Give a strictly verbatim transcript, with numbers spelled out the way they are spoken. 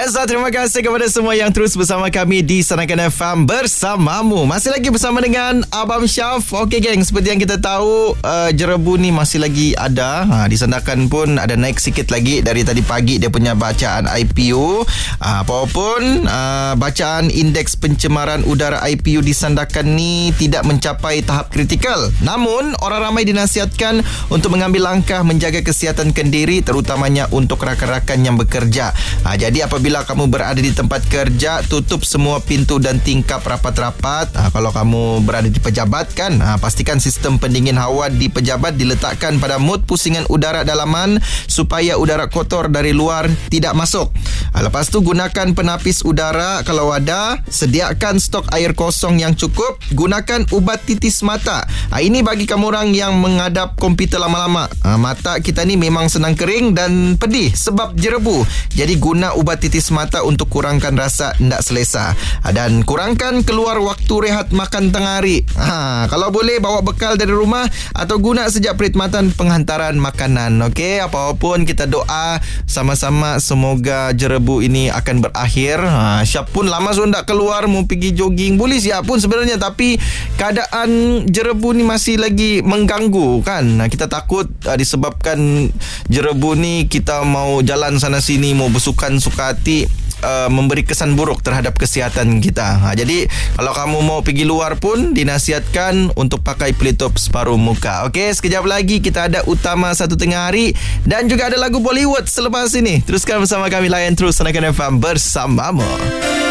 Pemirsa, terima kasih kepada semua yang terus bersama kami di Sanakan F M bersamamu. Masih lagi bersama dengan Abang Syaf. Okey geng, seperti yang kita tahu, uh, jerebu ni masih lagi ada. Ha, di Sandakan pun ada naik sikit lagi dari tadi pagi dia punya bacaan I P U. Uh, apapun, uh, bacaan indeks pencemaran udara I P U di Sandakan ni tidak mencapai tahap kritikal. Namun, orang ramai dinasihatkan untuk mengambil langkah menjaga kesihatan kendiri, terutamanya untuk rakan-rakan yang bekerja. Ha, jadi apabila kamu berada di tempat kerja, tutup semua pintu dan tingkap rapat-rapat. Ha, kalau kamu berada di pejabat kan, ha, pastikan sistem pendingin hawa di pejabat diletakkan pada mod pusingan udara dalaman supaya udara kotor dari luar tidak masuk. Ha, lepas tu gunakan penapis udara kalau ada. Sediakan stok air kosong yang cukup. Gunakan ubat titis mata. Ha, ini bagi kamu orang yang menghadap komputer lama-lama. Ha, mata kita ni memang senang kering dan pedih sebab jerebu. Jadi guna ubat titis mata untuk kurangkan rasa tidak selesa. Dan kurangkan keluar waktu rehat makan tengah hari. Ha, kalau boleh bawa bekal dari rumah atau guna sejak perkhidmatan penghantaran makanan. Okey, apapun kita doa sama-sama semoga jerebu ini akan berakhir. Ha, Syap pun lama sudah tak keluar, mau pergi jogging. Boleh siap pun sebenarnya, tapi keadaan jerebu ni masih lagi mengganggu kan. Kita takut uh, disebabkan jerebu ni kita mau jalan sana sini, mau bersukan suka hati, uh, memberi kesan buruk terhadap kesihatan kita. Ha, jadi kalau kamu mau pergi luar pun dinasihatkan untuk pakai pelitup separuh muka. Okey, sekejap lagi kita ada Utama Satu Tengah Hari dan juga ada lagu Bollywood selepas ini. Teruskan bersama kami, layan terus Sanakan F M bersamamu.